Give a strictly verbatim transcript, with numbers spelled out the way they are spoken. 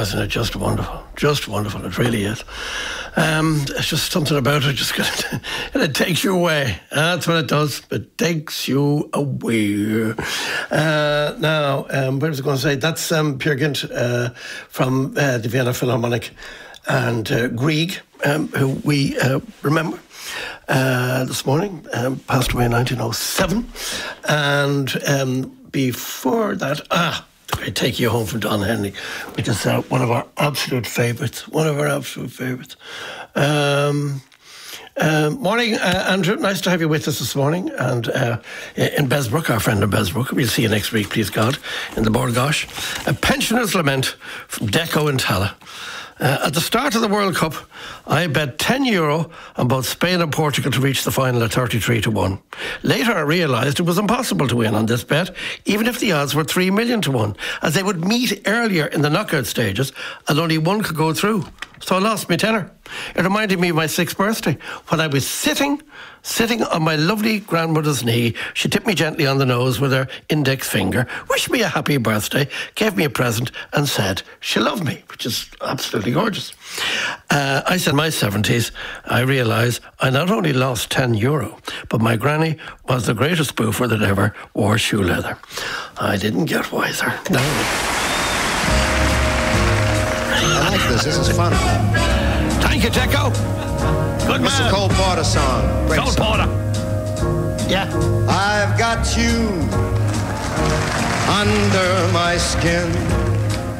isn't it just wonderful? Just wonderful, it really is. Um, it's just something about it, just gonna, and it takes you away. That's what it does. It takes you away. Uh, now, um, what was I going to say? That's um, Peer Gynt uh, from uh, the Vienna Philharmonic, and uh, Grieg, um, who we uh, remember. Uh, this morning, um, passed away in nineteen oh seven, and um, before that, ah, I Take You Home from Don Henley, which is uh, one of our absolute favourites. One of our absolute favourites. Um, uh, morning, uh, Andrew. Nice to have you with us this morning, and uh, in Besbrook, our friend in Besbrook. We'll see you next week, please God, in the Borgosh. A Pensioner's Lament from Deco and Tala. Uh, at the start of the World Cup, I bet ten euro on both Spain and Portugal to reach the final at thirty-three to one. Later I realised it was impossible to win on this bet, even if the odds were three million to one, as they would meet earlier in the knockout stages and only one could go through. So I lost my tenner. It reminded me of my sixth birthday, when I was sitting, sitting on my lovely grandmother's knee. She tipped me gently on the nose with her index finger, wished me a happy birthday, gave me a present and said she loved me, which is absolutely gorgeous. Uh, I said in my seventies, I realise I not only lost ten euro, but my granny was the greatest spoofer that ever wore shoe leather. I didn't get wiser. No. I like this. This is fun. Thank you, Deco. Good It's man. a Cole Porter song. Great Cole song. Porter. Yeah. I've got you under my skin.